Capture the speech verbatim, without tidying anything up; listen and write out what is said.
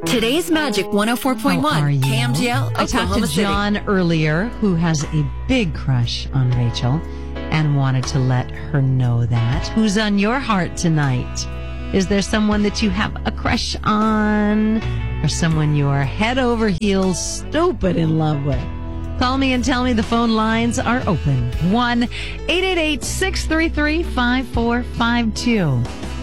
Today's Magic one oh four point How are one, you? K M G L, I talked Oklahoma to City. John earlier, who has a big crush on Rachel and wanted to let her know that. Who's on your heart tonight? Is there someone that you have a crush on, or someone you're head over heels stupid in love with? Call me and tell me. The phone lines are open. one eight eight eight, six three three, five four five two.